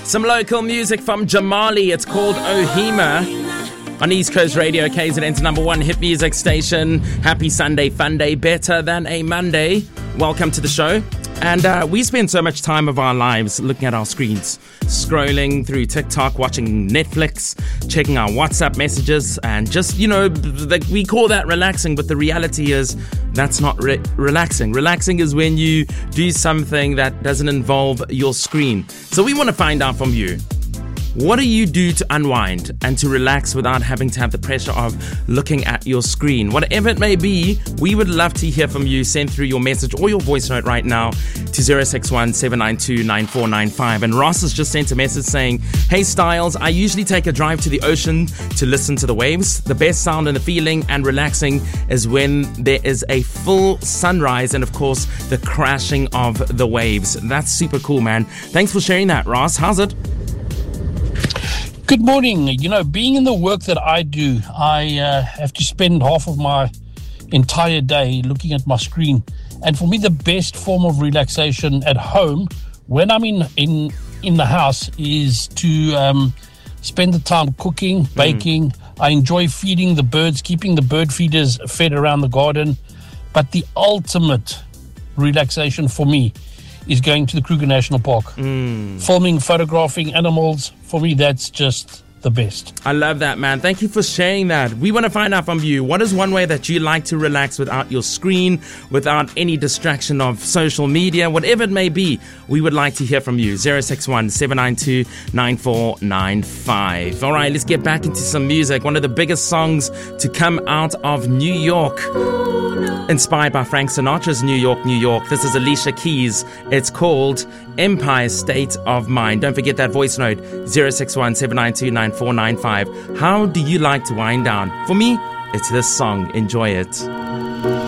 Some local music from Jamali. It's called Ohima on East Coast Radio, KZN's number one hit music station. Happy Sunday, fun day, better than a Monday. Welcome to the show. And we spend so much time of our lives looking at our screens, scrolling through TikTok, watching Netflix, checking our WhatsApp messages, and just, we call that relaxing, but the reality is that's not relaxing. Relaxing is when you do something that doesn't involve your screen. So we want to find out from you. What do you do to unwind and to relax without having to have the pressure of looking at your screen? Whatever it may be, we would love to hear from you. Send through your message or your voice note right now to 061-792-9495. And Ross has just sent a message saying, "Hey Styles, I usually take a drive to the ocean to listen to the waves. The best sound and the feeling and relaxing is when there is a full sunrise and of course the crashing of the waves." That's super cool, man. Thanks for sharing that, Ross. How's it? Good morning. Being in the work that I do, I have to spend half of my entire day looking at my screen. And for me, the best form of relaxation at home, when I'm in the house, is to spend the time cooking, baking. I enjoy feeding the birds, keeping the bird feeders fed around the garden. But the ultimate relaxation for me is going to the Kruger National Park. Filming, photographing animals. For me, that's just the best. I love that, man. Thank you for sharing that. We want to find out from you, what is one way that you like to relax without your screen, without any distraction of social media, whatever it may be. We would like to hear from you. 061-792-9495. All right, let's get back into some music. One of the biggest songs to come out of New York, inspired by Frank Sinatra's New York, New York. This is Alicia Keys. It's called Empire State of Mind. Don't forget that voice note, 061-792-9495. How do you like to wind down? For me, it's this song. Enjoy it.